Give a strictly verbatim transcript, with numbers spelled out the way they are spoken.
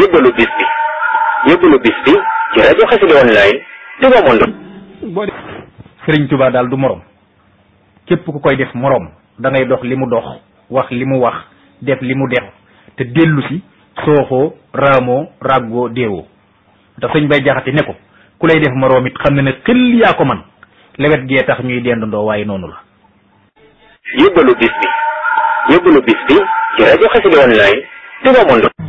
yóbbalu bis bi yóbbalu bis bi ci rajo Xassida online Touba Monde. boo def Sëriñ Tuubaa daal du morom képp ku koy def morom da ngay dox li mu dox wax li mu wax def li mu def te dellu si sooxoo raamoo ràggoo déewoo te sëñ Bay Jaxate ne ko ku lay def morom it xam ne ne xel yaa ko man lewet gee tax ñuy dendandoo waaye noonu la. yóbbalu bis bi yóbbalu bis bi ci rajo Xassida online Touba Monde.